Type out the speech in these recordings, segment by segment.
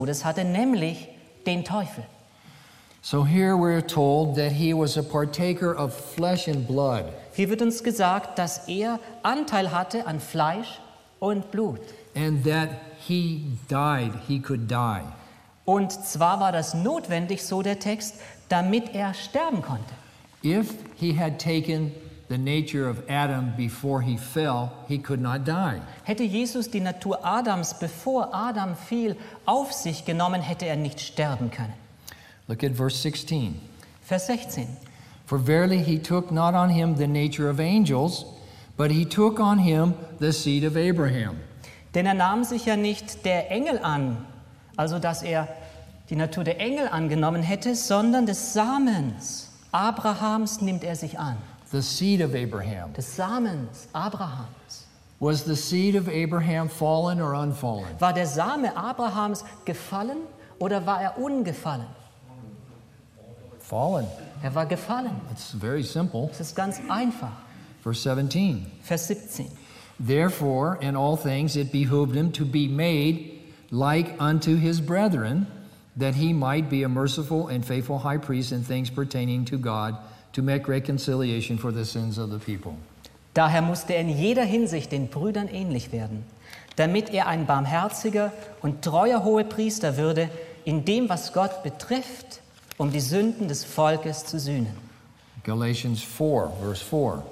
Todes hatte, nämlich den Teufel. So here we're told that he was a partaker of flesh and blood. Hier wird uns gesagt, dass er Anteil hatte an Fleisch und Blut. And that he died, he could die. Und zwar war das notwendig, so der Text, damit er sterben konnte. If he had taken the nature of Adam before he fell, he could not die. Hätte Jesus die Natur Adams, bevor Adam fiel, auf sich genommen, hätte er nicht sterben können. Look at verse 16. Vers 16. For verily he took not on him the nature of angels, but he took on him the seed of Abraham. Denn er nahm sich ja nicht der Engel an, also dass er die Natur der Engel angenommen hätte, sondern des Samens Abrahams nimmt er sich an. The seed of Abraham. Des Samens Abrahams. Was the seed of Abraham fallen or unfallen? War der Same Abrahams gefallen oder war er ungefallen? Fallen. Er war gefallen. It's very simple. Das ist ganz einfach. Verse 17. Vers 17. Therefore, in all things it behooved him to be made like unto his brethren, that he might be a merciful and faithful high priest in things pertaining to God, to make reconciliation for the sins of the people. Daher musste er in jeder Hinsicht den Brüdern ähnlich werden, damit er ein barmherziger und treuer Hohepriester würde, in dem, was Gott betrifft, um die Sünden des Volkes zu sühnen. Galatians 4, verse 4.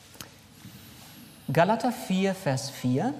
Galater 4, Vers 4.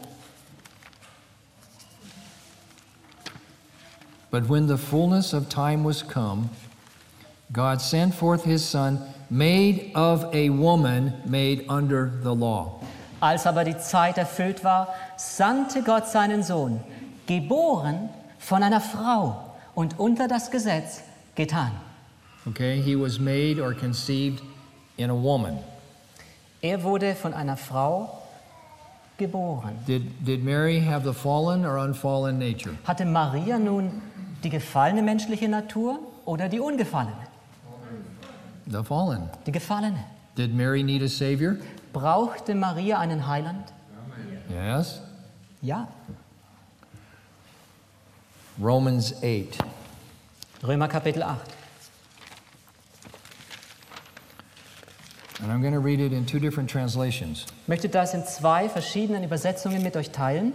But when the fullness of time was come, God sent forth his Son, made of a woman made under the law. Als aber die Zeit erfüllt war, sandte Gott seinen Sohn, geboren von einer Frau und unter das Gesetz getan. Okay, he was made or conceived in a woman. Er wurde von einer Frau geboren. Did Mary have the fallen or unfallen nature? Hatte Maria nun die gefallene menschliche Natur oder die ungefallene? The fallen. Die gefallene. Did Mary need a savior? Brauchte Maria einen Heiland? Yes. Ja. Romans 8. Römer Kapitel 8. And I'm going to read it in two different translations. Ich möchte das in zwei verschiedenen Übersetzungen mit euch teilen.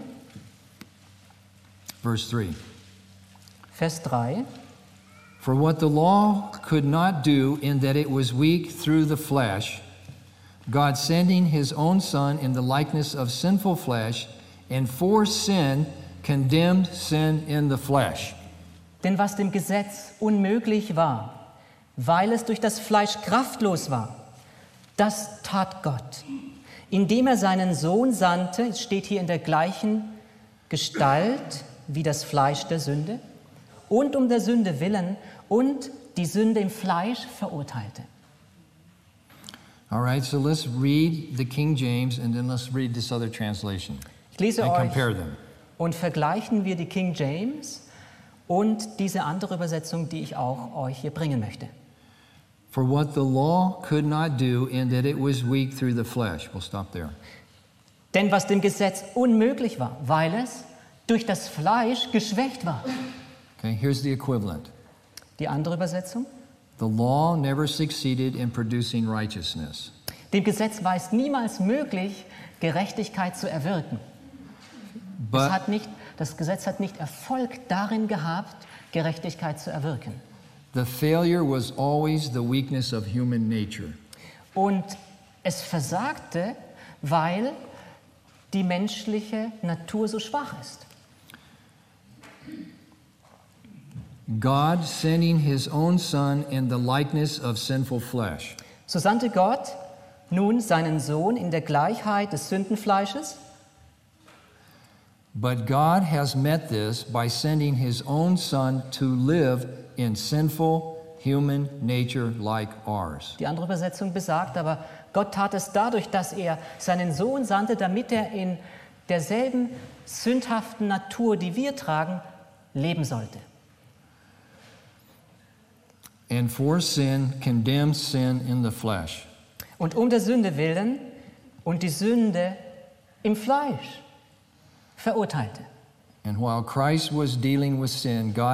Verse 3. Vers 3. For what the law could not do in that it was weak through the flesh, God sending his own Son in the likeness of sinful flesh, and for sin condemned sin in the flesh. Denn was dem Gesetz unmöglich war, weil es durch das Fleisch kraftlos war, das tat Gott, indem er seinen Sohn sandte, es steht hier in der gleichen Gestalt wie das Fleisch der Sünde, und um der Sünde willen und die Sünde im Fleisch verurteilte. All right, so let's read the King James and then let's read this other translation. Ich lese And euch compare them. und vergleichen wir die King James und diese andere Übersetzung, die ich auch euch hier bringen möchte. For what the law could not do in that it was weak through the flesh. We'll stop there. Denn was dem Gesetz unmöglich war, weil es durch das Fleisch geschwächt war. Okay, here's the equivalent. Die andere Übersetzung. The law never succeeded in producing righteousness. Dem Gesetz war es niemals möglich, Gerechtigkeit zu erwirken. But Das Gesetz hat nicht Erfolg darin gehabt, Gerechtigkeit zu erwirken. the failure was always the weakness of human nature. Und es versagte, weil die menschliche Natur so schwach ist. God sending his own Son in the likeness of sinful flesh. So sandte Gott nun seinen Sohn in der Gleichheit des Sündenfleisches. But God has met this by sending his own Son to live in sinful human nature like ours. Die andere Übersetzung besagt aber, Gott tat es dadurch, dass er seinen Sohn sandte, damit er in derselben sündhaften Natur, die wir tragen, leben sollte. And for sin condemned sin in the flesh. Und um der Sünde willen und die Sünde im Fleisch verurteilte. And while Christ was dealing with sin, God